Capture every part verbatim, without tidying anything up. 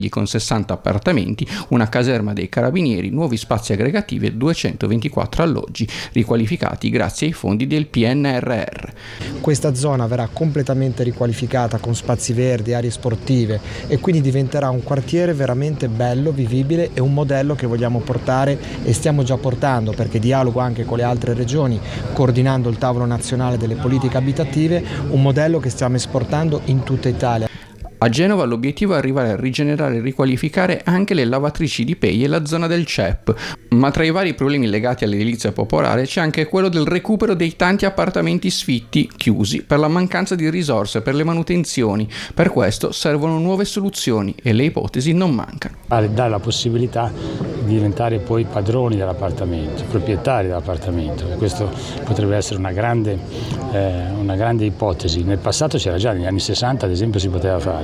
con sessanta appartamenti, una caserma dei carabinieri, nuovi spazi aggregativi e duecentoventiquattro alloggi riqualificati grazie ai fondi del P N R R. Questa zona verrà completamente riqualificata con spazi verdi, aree sportive e quindi diventerà un quartiere veramente bello, vivibile e un modello che vogliamo portare e stiamo già portando, perché dialogo anche con le altre regioni, coordinando il tavolo nazionale delle politiche abitative, un modello che stiamo esportando in tutta Italia. A Genova l'obiettivo è arrivare a rigenerare e riqualificare anche le lavatrici di Pei e la zona del C E P, ma tra i vari problemi legati all'edilizia popolare c'è anche quello del recupero dei tanti appartamenti sfitti chiusi per la mancanza di risorse per le manutenzioni. Per questo servono nuove soluzioni e le ipotesi non mancano. Dare la possibilità di diventare poi padroni dell'appartamento, proprietari dell'appartamento. Questo potrebbe essere una grande, eh, una grande ipotesi. Nel passato c'era già, negli anni sessanta ad esempio si poteva fare.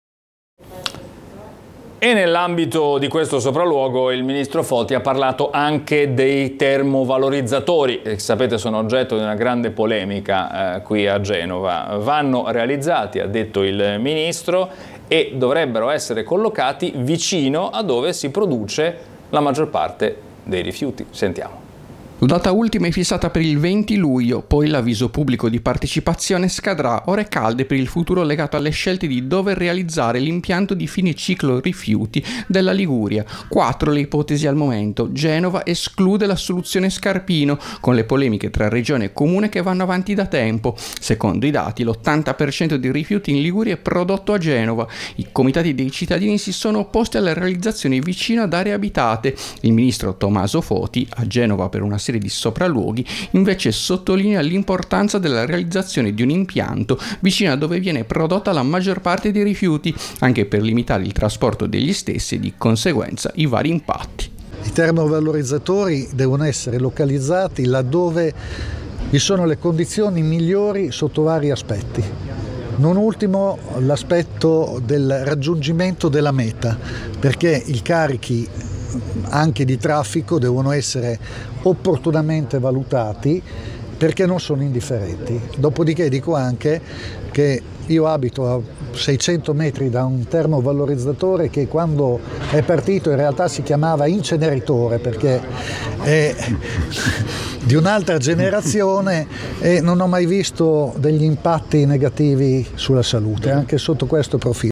E nell'ambito di questo sopralluogo il ministro Foti ha parlato anche dei termovalorizzatori, che sapete sono oggetto di una grande polemica eh, qui a Genova. Vanno realizzati, ha detto il ministro, e dovrebbero essere collocati vicino a dove si produce la maggior parte dei rifiuti. Sentiamo. La data ultima è fissata per il venti luglio, poi l'avviso pubblico di partecipazione scadrà, ore calde per il futuro legato alle scelte di dove realizzare l'impianto di fine ciclo rifiuti della Liguria. Quattro le ipotesi al momento. Genova esclude la soluzione Scarpino, con le polemiche tra regione e comune che vanno avanti da tempo. Secondo i dati, l'ottanta per cento dei rifiuti in Liguria è prodotto a Genova. I comitati dei cittadini si sono opposti alla realizzazione vicino ad aree abitate. Il ministro Tommaso Foti, a Genova per una serie di sopralluoghi, invece sottolinea l'importanza della realizzazione di un impianto vicino a dove viene prodotta la maggior parte dei rifiuti, anche per limitare il trasporto degli stessi e di conseguenza i vari impatti. I termovalorizzatori devono essere localizzati laddove vi sono le condizioni migliori sotto vari aspetti. Non ultimo l'aspetto del raggiungimento della meta, perché i carichi anche di traffico devono essere opportunamente valutati, perché non sono indifferenti. Dopodiché dico anche che io abito a seicento metri da un termovalorizzatore che quando è partito in realtà si chiamava inceneritore, perché è di un'altra generazione e non ho mai visto degli impatti negativi sulla salute, anche sotto questo profilo.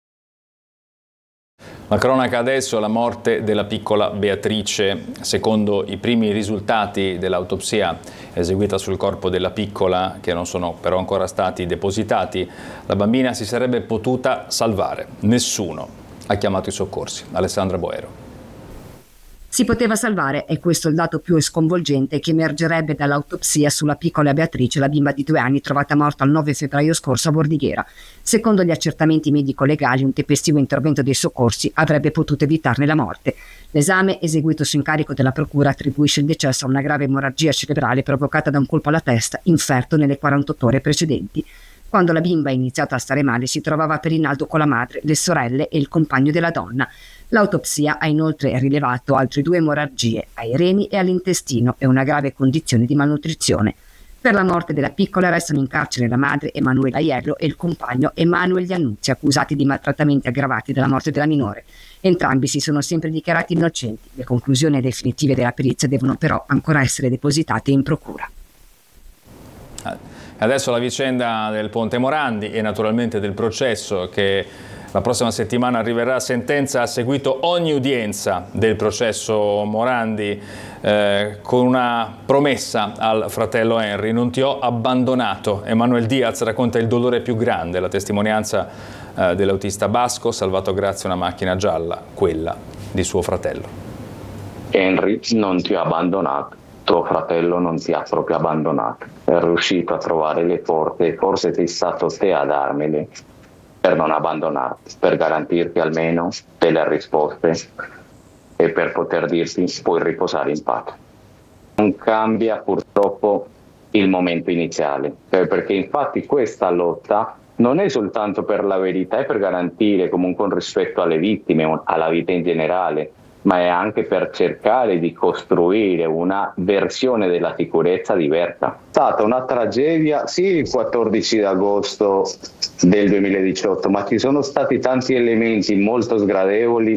La cronaca adesso, la morte della piccola Beatrice. Secondo i primi risultati dell'autopsia eseguita sul corpo della piccola, che non sono però ancora stati depositati, la bambina si sarebbe potuta salvare. Nessuno ha chiamato i soccorsi. Alessandra Boero. Si poteva salvare, e questo è il dato più sconvolgente che emergerebbe dall'autopsia sulla piccola Beatrice, la bimba di due anni trovata morta il nove febbraio scorso a Bordighera. Secondo gli accertamenti medico-legali, un tempestivo intervento dei soccorsi avrebbe potuto evitarne la morte. L'esame eseguito su incarico della procura attribuisce il decesso a una grave emorragia cerebrale provocata da un colpo alla testa inferto nelle quarantotto ore precedenti. Quando la bimba ha iniziato a stare male si trovava a Perinaldo con la madre, le sorelle e il compagno della donna. L'autopsia ha inoltre rilevato altre due emorragie ai reni e all'intestino e una grave condizione di malnutrizione. Per la morte della piccola restano in carcere la madre Emanuela Iello e il compagno Emanuele Iannuzzi, accusati di maltrattamenti aggravati della morte della minore. Entrambi si sono sempre dichiarati innocenti. Le conclusioni definitive della perizia devono però ancora essere depositate in procura. Adesso la vicenda del Ponte Morandi e naturalmente del processo che la prossima settimana arriverà a sentenza. Ha seguito ogni udienza del processo Morandi eh, con una promessa al fratello Henry: non ti ho abbandonato. Emanuel Diaz racconta il dolore più grande, la testimonianza eh, dell'autista basco salvato grazie a una macchina gialla, quella di suo fratello. Henry non ti ha abbandonato, tuo fratello non ti ha proprio abbandonato, è riuscito a trovare le forze, forse sei stato te a darmele per non abbandonarti, per garantirti almeno delle risposte e per poter dirti puoi riposare in pace. Non cambia purtroppo il momento iniziale, perché infatti questa lotta non è soltanto per la verità, è per garantire comunque un rispetto alle vittime, alla vita in generale, ma è anche per cercare di costruire una versione della sicurezza diversa. È stata una tragedia, sì, il quattordici agosto del duemiladiciotto, ma ci sono stati tanti elementi molto sgradevoli